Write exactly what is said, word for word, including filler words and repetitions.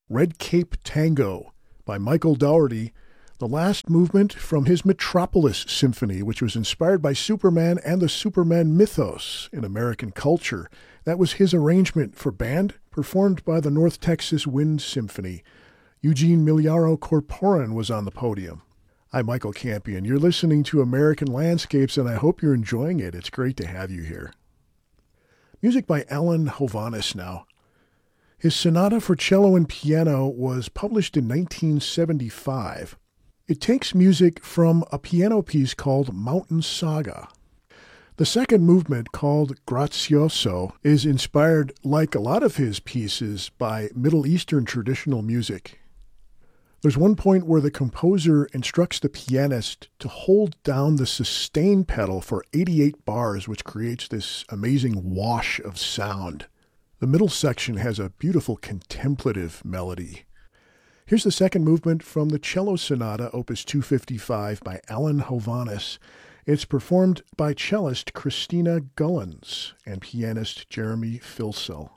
Red Cape Tango by Michael Daugherty, the last movement from his Metropolis Symphony, which was inspired by Superman and the Superman mythos in American culture. That was his arrangement for band, performed by the North Texas Wind Symphony. Eugene Miliaro Corporan was on the podium. I'm Michael Campion. You're listening to American Landscapes, and I hope you're enjoying it. It's great to have you here. Music by Alan Hovhaness now. His sonata for cello and piano was published in nineteen seventy-five. It takes music from a piano piece called Mountain Saga. The second movement, called Grazioso, is inspired, like a lot of his pieces, by Middle Eastern traditional music. There's one point where the composer instructs the pianist to hold down the sustain pedal for eighty-eight bars, which creates this amazing wash of sound. The middle section has a beautiful contemplative melody. Here's the second movement from the Cello Sonata, Opus two fifty-five, by Alan Hovhaness. It's performed by cellist Christina Gullens and pianist Jeremy Filsell.